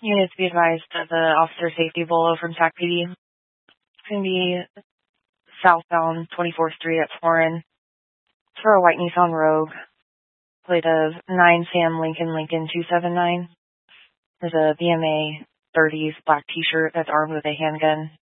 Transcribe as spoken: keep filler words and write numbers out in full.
Units be advised that the officer safety Volo from TAC P D. It's going to be southbound twenty-fourth Street at Florin. It's for a white Nissan Rogue. Plate of nine Sam Lincoln Lincoln two seven nine. There's a B M A thirties black t-shirt that's armed with a handgun.